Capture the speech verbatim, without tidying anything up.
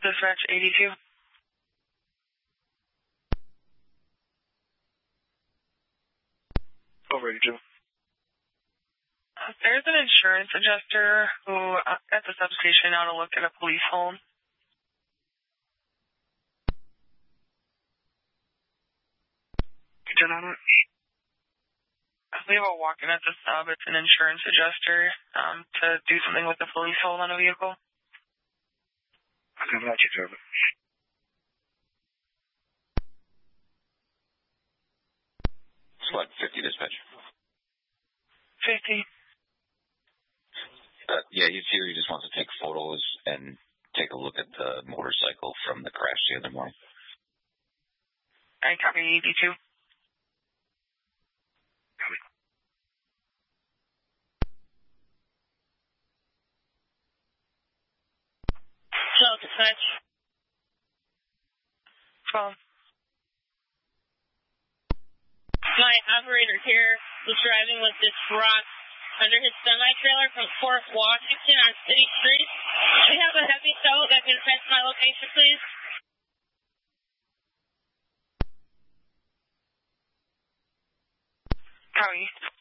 Dispatch eighty-two. Over eighty-two. Uh, there's an insurance adjuster who, uh, at the substation now to look at a police home. ten on it? We have a walk-in at the sub. It's an insurance adjuster um, to do something with the police hold on a vehicle. Okay, that takes care of it. SWAT fifty dispatch. fifty. Uh, yeah, he's here. He just wants to take photos and take a look at the motorcycle from the crash the other morning. I copy eighty-two. Copy. Hello, dispatch. twelve. My operator here was driving with this rock under his semi-trailer from Fourth Washington on City Street. We have a heavy tow that can fence my location, please. Copy.